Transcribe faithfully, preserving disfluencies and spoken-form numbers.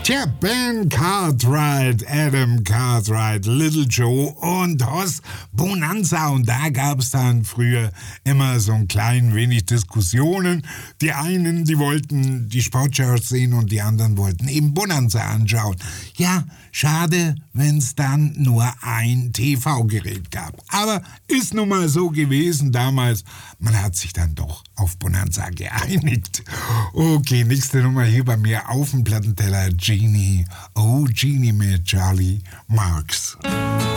Tja, Ben Cartwright, Adam Cartwright, Little Joe und Hoss Bonanza. Und da gab es dann früher immer so ein klein wenig Diskussionen. Die einen, die wollten die Sportschau sehen und die anderen wollten eben Bonanza anschauen. Ja, schade, wenn es dann nur ein T V-Gerät gab. Aber ist nun mal so gewesen damals. Man hat sich dann doch auf Bonanza geeinigt. Okay, nächste Nummer hier bei mir auf dem Plattenteller. Genie, oh Genie mit Charlie Marks.